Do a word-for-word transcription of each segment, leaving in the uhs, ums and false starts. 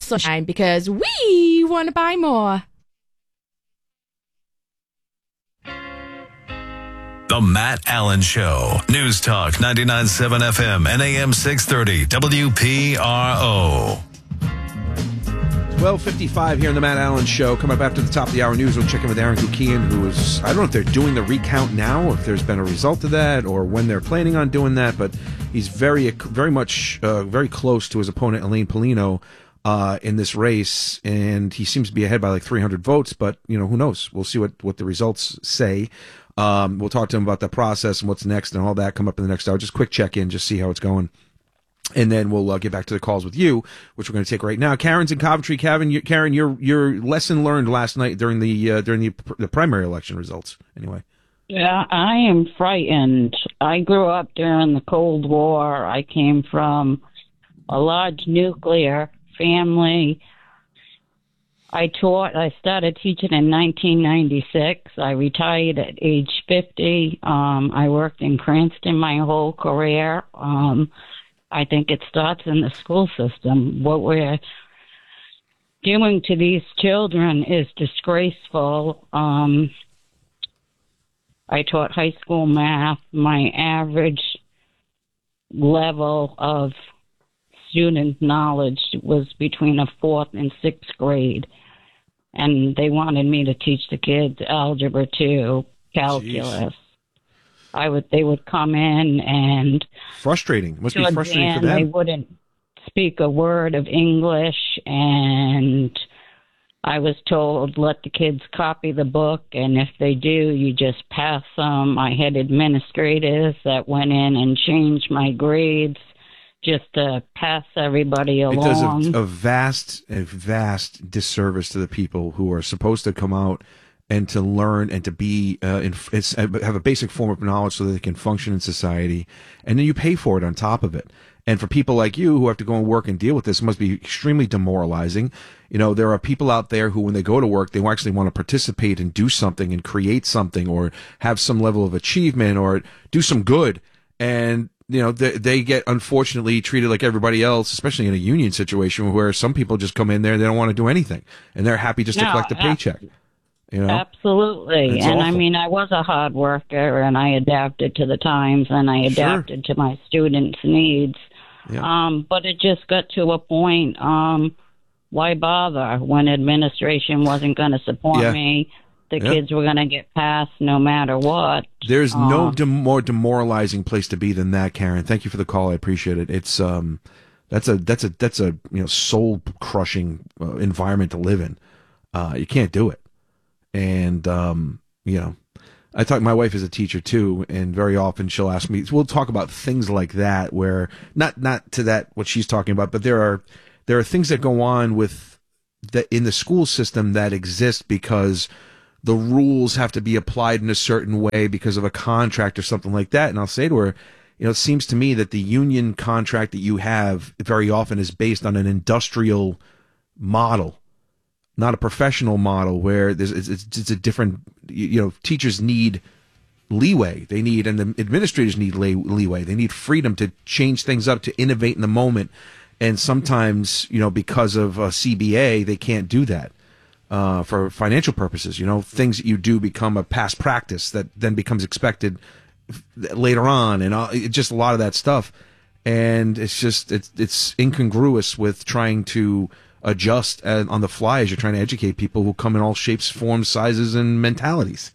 sunshine because we want to buy more. The Matt Allen Show. News Talk ninety-nine point seven F M and A M six thirty W P R O. twelve fifty-five here on the Matt Allen Show. Coming up after the top of the hour news, we'll check in with Aaron Gukian, who is, I don't know if they're doing the recount now, or if there's been a result of that, or when they're planning on doing that, but he's very, very much, uh, very close to his opponent, Elaine Paulino, uh, in this race, and he seems to be ahead by like three hundred votes, but, you know, who knows? We'll see what, what the results say. Um, we'll talk to him about the process and what's next and all that come up in the next hour. Just quick check-in, just see how it's going. And then we'll uh, get back to the calls with you, which we're going to take right now. Karen's in Coventry. Karen, you, Karen, your your lesson learned last night during the uh, during the, the primary election results. Anyway. Yeah, I am frightened. I grew up during the Cold War. I came from a large nuclear family. I taught. I started teaching in nineteen ninety-six. I retired at age fifty. Um, I worked in Cranston my whole career. Um, I think it starts in the school system. What we're doing to these children is disgraceful. Um, I taught high school math. My average level of student knowledge was between a fourth and sixth grade. And they wanted me to teach the kids algebra two, calculus. Jeez. I would. They would come in and frustrating. Must be frustrating for them. They wouldn't speak a word of English, and I was told, let the kids copy the book, and if they do, you just pass them. I had administrators that went in and changed my grades just to pass everybody along. It does a, a vast, a vast disservice to the people who are supposed to come out and to learn and to be uh, in, it's, have a basic form of knowledge so that they can function in society, and then you pay for it on top of it. And for people like you who have to go and work and deal with this, it must be extremely demoralizing. You know, there are people out there who, when they go to work, they actually want to participate and do something and create something or have some level of achievement or do some good. And, you know, they, they get, unfortunately, treated like everybody else, especially in a union situation where some people just come in there and they don't want to do anything. And they're happy just no, to collect a paycheck. You know? Absolutely. It's and awful. I mean, I was a hard worker and I adapted to the times and I adapted sure. to my students' needs. Yeah. Um, but it just got to a point, um, why bother when administration wasn't going to support yeah. me? The yeah. kids were going to get passed no matter what. There's um, no dem- more demoralizing place to be than that, Karen. Thank you for the call. I appreciate it. It's um, that's a that's a that's a you know soul crushing uh, environment to live in. Uh, you can't do it. And, um, you know, I talk, my wife is a teacher too, and very often she'll ask me, we'll talk about things like that where, not, not to that, what she's talking about, but there are, there are things that go on with the, in the school system that exist because the rules have to be applied in a certain way because of a contract or something like that. And I'll say to her, you know, it seems to me that the union contract that you have very often is based on an industrial model, not a professional model where there's it's, it's, it's a different, you know, teachers need leeway. They need, and the administrators need lay, leeway. They need freedom to change things up, to innovate in the moment. And sometimes, you know, because of a C B A, they can't do that uh, for financial purposes. You know, things that you do become a past practice that then becomes expected later on, and all, it, just a lot of that stuff. And it's just, it's, it's incongruous with trying to adjust on the fly as you're trying to educate people who come in all shapes, forms, sizes, and mentalities.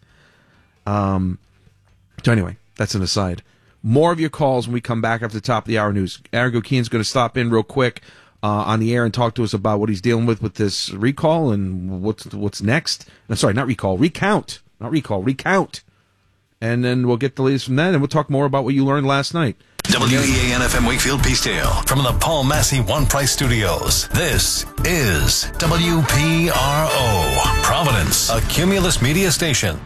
Um, so anyway, that's an aside. More of your calls when we come back after the top of the hour news. Aaron Gukian's going to stop in real quick uh, on the air and talk to us about what he's dealing with with this recall and what's what's next. No, sorry, not recall, recount, not recall, recount. And then we'll get the latest from that, and we'll talk more about what you learned last night. W E A N F M Wakefield Peacedale from the Paul Massey One Price Studios. This is W P R O, Providence, a Cumulus media station.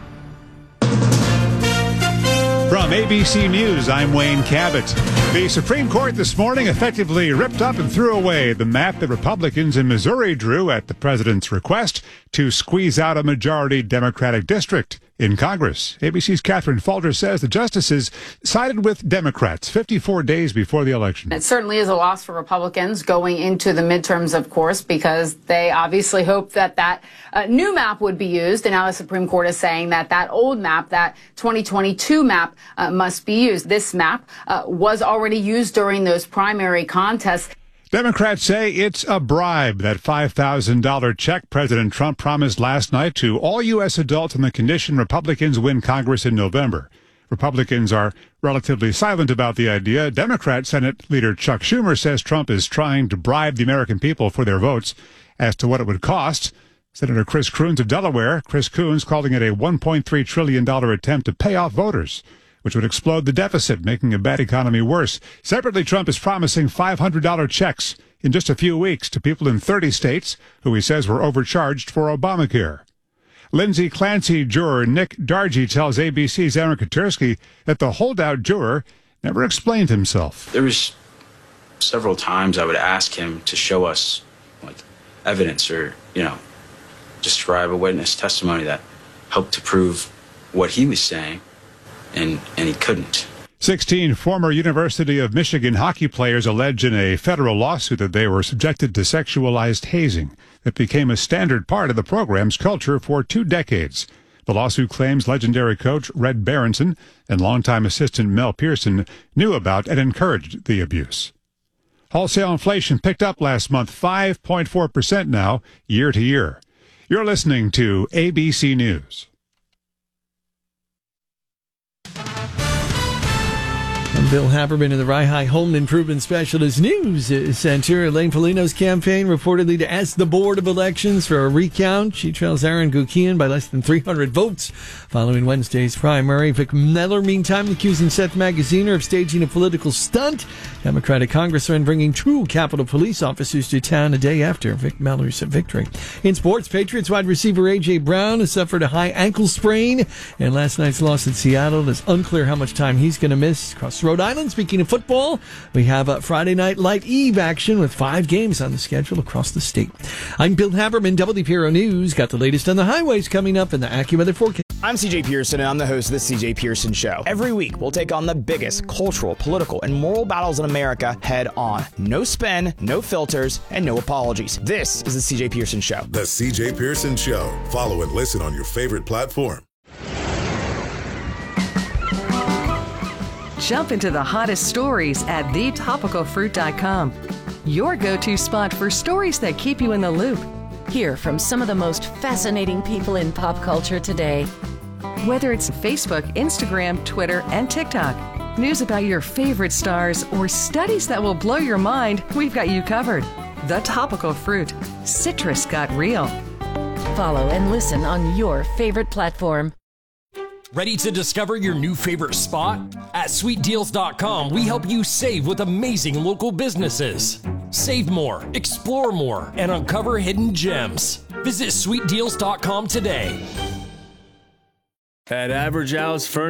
From A B C News, I'm Wayne Cabot. The Supreme Court this morning effectively ripped up and threw away the map that Republicans in Missouri drew at the president's request to squeeze out a majority Democratic district. in Congress. A B C's Catherine Falter says the justices sided with Democrats fifty-four days before the election. It certainly is a loss for Republicans going into the midterms, of course, because they obviously hoped that that uh, new map would be used. And now the Supreme Court is saying that that old map, that twenty twenty-two map, uh, must be used. This map uh, was already used during those primary contests. Democrats say it's a bribe, that five thousand dollars check President Trump promised last night to all U S adults on the condition Republicans win Congress in November. Republicans are relatively silent about the idea. Democrat Senate Leader Chuck Schumer says Trump is trying to bribe the American people for their votes. As to what it would cost, Senator Chris Coons of Delaware, Chris Coons calling it a one point three trillion dollars attempt to pay off voters, which would explode the deficit, making a bad economy worse. Separately, Trump is promising five hundred dollars checks in just a few weeks to people in thirty states who he says were overcharged for Obamacare. Lindsay Clancy juror Nick Dargy tells A B C's Aaron Katersky that the holdout juror never explained himself. There was several times I would ask him to show us like evidence or, you know, describe a witness testimony that helped to prove what he was saying. And, and he couldn't. sixteen former University of Michigan hockey players allege in a federal lawsuit that they were subjected to sexualized hazing that became a standard part of the program's culture for two decades. The lawsuit claims legendary coach Red Berenson and longtime assistant Mel Pearson knew about and encouraged the abuse. Wholesale inflation picked up last month, five point four percent now, year to year. You're listening to A B C News. I'm Bill Haberman in the Rye Home Improvement Specialist News Center. Elaine Polino's campaign reportedly to ask the Board of Elections for a recount. She trails Aaron Gukian by less than three hundred votes following Wednesday's primary. Vic Meller, meantime, accusing Seth Magaziner of staging a political stunt. Democratic congressman bringing two Capitol Police officers to town a day after Vic Meller's victory. In sports, Patriots wide receiver A J. Brown has suffered a high ankle sprain, and last night's loss in Seattle is unclear how much time he's going to miss. Across Rhode Island, speaking of football, we have a Friday Night Light Eve action with five games on the schedule across the state. I'm Bill Haberman, W P R O News. Got the latest on the highways coming up in the AccuWeather forecast. I'm C J Pearson, and I'm the host of the C J Pearson Show. Every week, we'll take on the biggest cultural, political, and moral battles in America head on. No spin, no filters, and no apologies. This is the C J Pearson Show. The C J Pearson Show. Follow and listen on your favorite platform. Jump into the hottest stories at the topical fruit dot com. Your go-to spot for stories that keep you in the loop. Hear from some of the most fascinating people in pop culture today. Whether it's Facebook, Instagram, Twitter, and TikTok, news about your favorite stars, or studies that will blow your mind, we've got you covered. The Topical Fruit. Citrus got real. Follow and listen on your favorite platform. Ready to discover your new favorite spot? At sweet deals dot com, we help you save with amazing local businesses. Save more, explore more, and uncover hidden gems. Visit sweet deals dot com today. At Average House Furniture.